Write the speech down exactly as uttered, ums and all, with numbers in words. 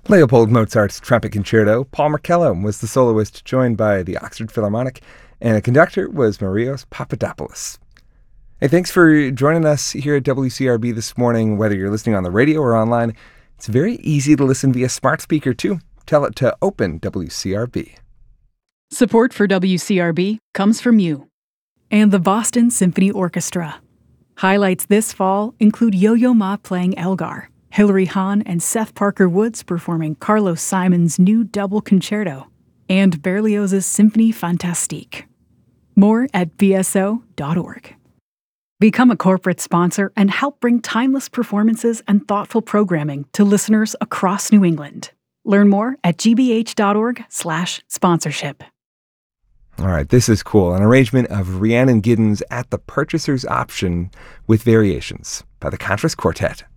Leopold Mozart's Trumpet Concerto. Paul Markello was the soloist, joined by the Oxford Philharmonic, and the conductor was Marios Papadopoulos. Hey, thanks for joining us here at W C R B this morning. Whether you're listening on the radio or online, it's very easy to listen via smart speaker, too. Tell it to open W C R B. Support for W C R B comes from you and the Boston Symphony Orchestra. Highlights this fall include Yo-Yo Ma playing Elgar, Hilary Hahn and Seth Parker Woods performing Carlos Simon's new double concerto, and Berlioz's Symphonie Fantastique. More at b s o dot org. Become a corporate sponsor and help bring timeless performances and thoughtful programming to listeners across New England. Learn more at g b h dot org slash sponsorship. All right, this is cool. An arrangement of Rhiannon Giddens At the Purchaser's Option with variations by the Contras Quartet.